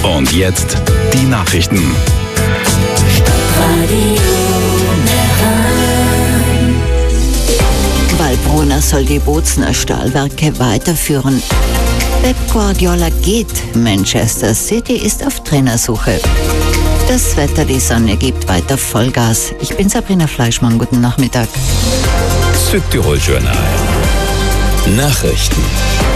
Und jetzt die Nachrichten. Valbruna soll die Bozner Stahlwerke weiterführen. Pep Guardiola geht. Manchester City ist auf Trainersuche. Das Wetter, die Sonne gibt weiter Vollgas. Ich bin Sabrina Fleischmann. Guten Nachmittag. Südtirol Journal. Nachrichten.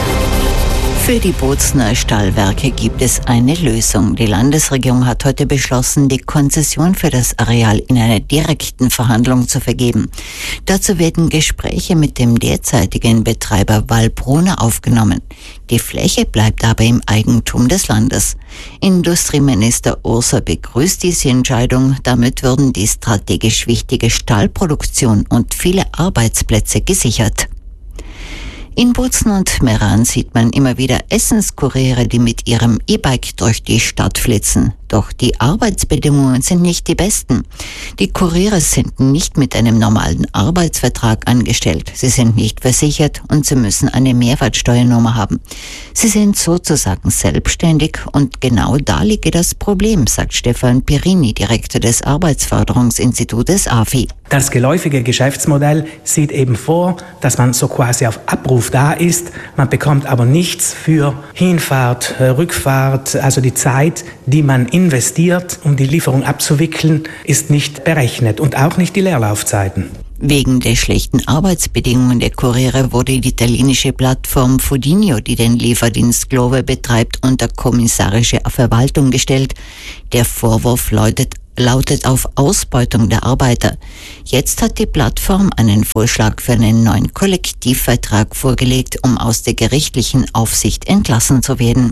Für die Bozner Stahlwerke gibt es eine Lösung. Die Landesregierung hat heute beschlossen, die Konzession für das Areal in einer direkten Verhandlung zu vergeben. Dazu werden Gespräche mit dem derzeitigen Betreiber Valbruna aufgenommen. Die Fläche bleibt aber im Eigentum des Landes. Industrieminister Urser begrüßt diese Entscheidung. Damit würden die strategisch wichtige Stahlproduktion und viele Arbeitsplätze gesichert. In Bozen und Meran sieht man immer wieder Essenskuriere, die mit ihrem E-Bike durch die Stadt flitzen. Doch die Arbeitsbedingungen sind nicht die besten. Die Kuriere sind nicht mit einem normalen Arbeitsvertrag angestellt. Sie sind nicht versichert und sie müssen eine Mehrwertsteuernummer haben. Sie sind sozusagen selbstständig und genau da liege das Problem, sagt Stefan Pirini, Direktor des Arbeitsförderungsinstitutes AFI. Das geläufige Geschäftsmodell sieht eben vor, dass man so quasi auf Abruf da ist. Man bekommt aber nichts für Hinfahrt, Rückfahrt, also die Zeit, die man investiert, um die Lieferung abzuwickeln, ist nicht berechnet und auch nicht die Leerlaufzeiten. Wegen der schlechten Arbeitsbedingungen der Kuriere wurde die italienische Plattform Fudinio, die den Lieferdienst Glovo betreibt, unter kommissarische Verwaltung gestellt. Der Vorwurf lautet auf Ausbeutung der Arbeiter. Jetzt hat die Plattform einen Vorschlag für einen neuen Kollektivvertrag vorgelegt, um aus der gerichtlichen Aufsicht entlassen zu werden.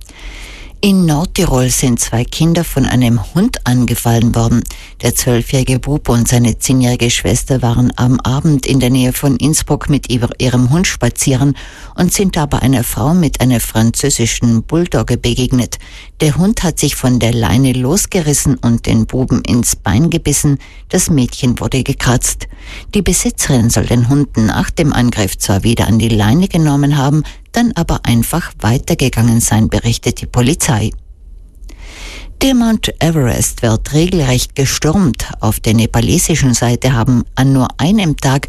In Nordtirol sind 2 Kinder von einem Hund angefallen worden. Der 12-jährige Bub und seine 10-jährige Schwester waren am Abend in der Nähe von Innsbruck mit ihrem Hund spazieren und sind aber einer Frau mit einer französischen Bulldogge begegnet. Der Hund hat sich von der Leine losgerissen und den Buben ins Bein gebissen. Das Mädchen wurde gekratzt. Die Besitzerin soll den Hund nach dem Angriff zwar wieder an die Leine genommen haben, dann aber einfach weitergegangen sein, berichtet die Polizei. Der Mount Everest wird regelrecht gestürmt. Auf der nepalesischen Seite haben an nur einem Tag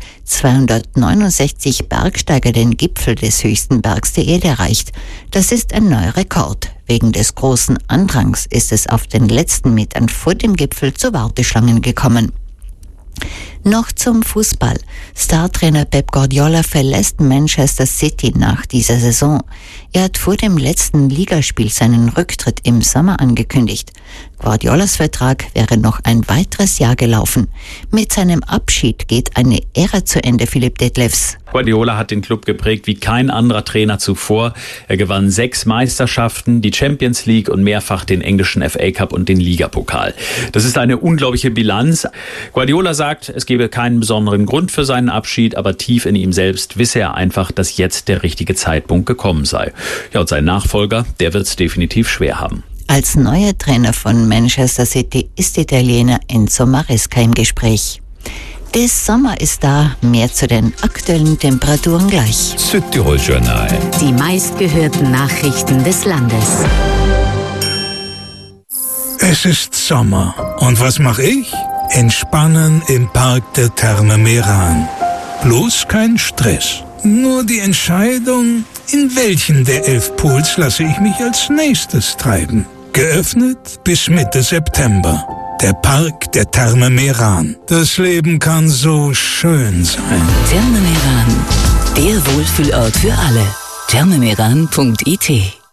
269 Bergsteiger den Gipfel des höchsten Bergs der Erde erreicht. Das ist ein neuer Rekord. Wegen des großen Andrangs ist es auf den letzten Metern vor dem Gipfel zu Warteschlangen gekommen. Noch zum Fußball. Startrainer Pep Guardiola verlässt Manchester City nach dieser Saison. Er hat vor dem letzten Ligaspiel seinen Rücktritt im Sommer angekündigt. Guardiolas Vertrag wäre noch ein weiteres Jahr gelaufen. Mit seinem Abschied geht eine Ära zu Ende, Philipp Detlefs. Guardiola hat den Club geprägt wie kein anderer Trainer zuvor. Er gewann 6 Meisterschaften, die Champions League und mehrfach den englischen FA Cup und den Ligapokal. Das ist eine unglaubliche Bilanz. Guardiola sagt, es gebe keinen besonderen Grund für seinen Abschied, aber tief in ihm selbst wisse er einfach, dass jetzt der richtige Zeitpunkt gekommen sei. Ja, und sein Nachfolger, der wird es definitiv schwer haben. Als neuer Trainer von Manchester City ist Italiener Enzo Maresca im Gespräch. Der Sommer ist da, mehr zu den aktuellen Temperaturen gleich. Südtirol Journal. Die meistgehörten Nachrichten des Landes. Es ist Sommer. Und was mache ich? Entspannen im Park der Therme Meran. Bloß kein Stress. Nur die Entscheidung, in welchen der 11 Pools lasse ich mich als nächstes treiben. Geöffnet bis Mitte September. Der Park der Therme Meran. Das Leben kann so schön sein. Therme Meran, der Wohlfühlort für alle. thermemeran.it